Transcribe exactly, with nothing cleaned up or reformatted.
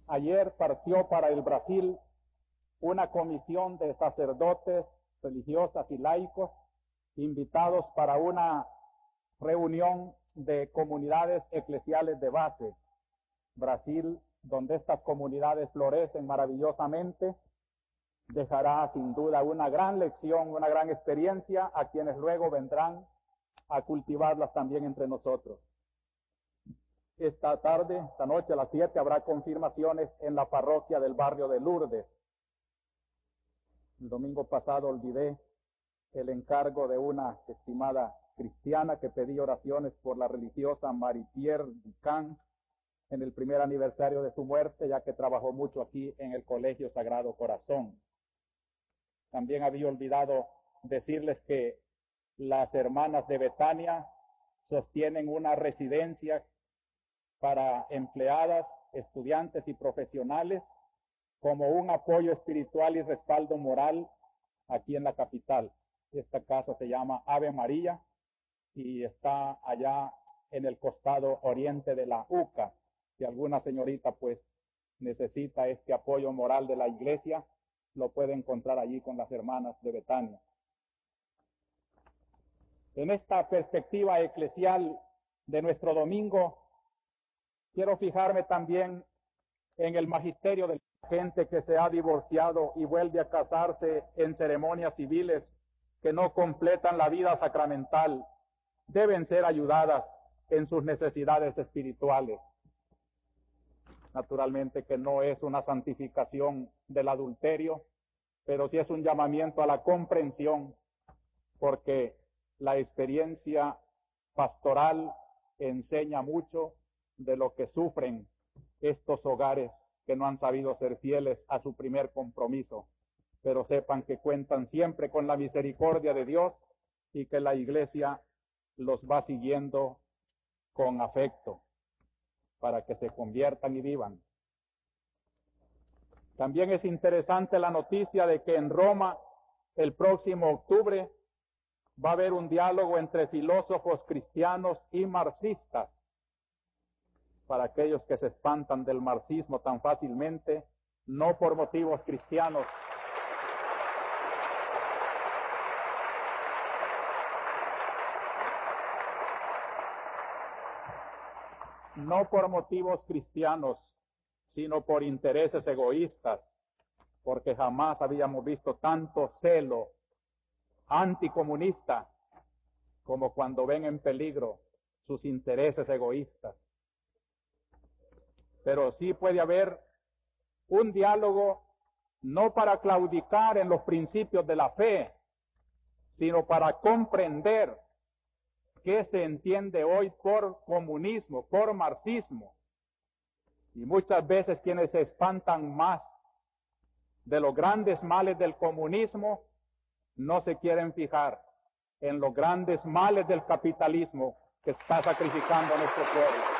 Ayer partió para el Brasil una comisión de sacerdotes, religiosas y laicos invitados para una reunión de comunidades eclesiales de base. Brasil, donde estas comunidades florecen maravillosamente, dejará sin duda una gran lección, una gran experiencia a quienes luego vendrán a cultivarlas también entre nosotros. Esta tarde, esta noche a las siete, habrá confirmaciones en la parroquia del barrio de Lourdes. El domingo pasado olvidé el encargo de una estimada cristiana que pedí oraciones por la religiosa Marie-Pierre Ducan en el primer aniversario de su muerte, ya que trabajó mucho aquí en el Colegio Sagrado Corazón. También había olvidado decirles que las hermanas de Betania sostienen una residencia para empleadas, estudiantes y profesionales como un apoyo espiritual y respaldo moral aquí en la capital. Esta casa se llama Ave María y está allá en el costado oriente de la U C A. Si alguna señorita pues necesita este apoyo moral de la iglesia, lo puede encontrar allí con las hermanas de Betania. En esta perspectiva eclesial de nuestro domingo, quiero fijarme también en el magisterio de la gente que se ha divorciado y vuelve a casarse en ceremonias civiles que no completan la vida sacramental. Deben ser ayudadas en sus necesidades espirituales. Naturalmente que no es una santificación del adulterio, pero sí es un llamamiento a la comprensión, porque la experiencia pastoral enseña mucho de lo que sufren estos hogares que no han sabido ser fieles a su primer compromiso, pero sepan que cuentan siempre con la misericordia de Dios y que la Iglesia los va siguiendo con afecto para que se conviertan y vivan. También es interesante la noticia de que en Roma, el próximo octubre, va a haber un diálogo entre filósofos cristianos y marxistas. Para aquellos que se espantan del marxismo tan fácilmente, no por motivos cristianos, no por motivos cristianos, sino por intereses egoístas, porque jamás habíamos visto tanto celo anticomunista como cuando ven en peligro sus intereses egoístas. Pero sí puede haber un diálogo no para claudicar en los principios de la fe, sino para comprender qué se entiende hoy por comunismo, por marxismo. Y muchas veces quienes se espantan más de los grandes males del comunismo no se quieren fijar en los grandes males del capitalismo que está sacrificando a nuestro pueblo.